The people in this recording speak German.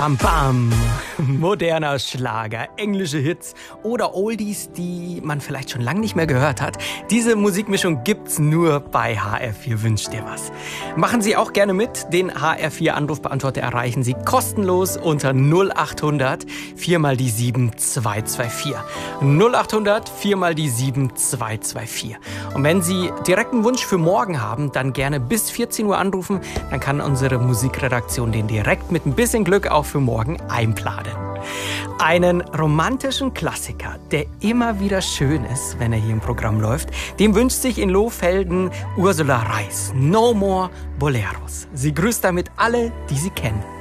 Bam bam, moderner Schlager, englische Hits oder Oldies, die man vielleicht schon lange nicht mehr gehört hat. Diese Musikmischung gibt's nur bei HR4 Wünsch dir was. Machen Sie auch gerne mit. Den HR4 Anrufbeantworter erreichen Sie kostenlos unter 0800 4 mal die 7224. 0800 4 mal die 7224. Und wenn Sie direkt einen Wunsch für morgen haben, dann gerne bis 14 Uhr anrufen. Dann kann unsere Musikredaktion den direkt mit ein bisschen Glück auch für morgen einplanen. Einen romantischen Klassiker, der immer wieder schön ist, wenn er hier im Programm läuft, dem wünscht sich in Lohfelden Ursula Reis. No More Boleros. Sie grüßt damit alle, die sie kennen.